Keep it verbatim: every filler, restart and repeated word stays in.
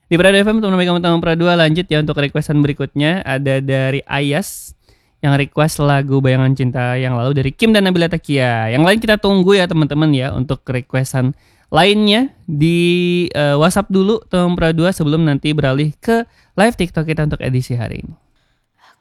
Di Prado F M teman megang teman Prado lanjut ya untuk requestan berikutnya ada dari Ayas yang request lagu Bayangan Cinta yang lalu dari Kim dan Nabila Takia. Yang lain kita tunggu ya teman-teman ya untuk requestan lainnya di uh, WhatsApp dulu teman Prado sebelum nanti beralih ke live TikTok kita untuk edisi hari ini.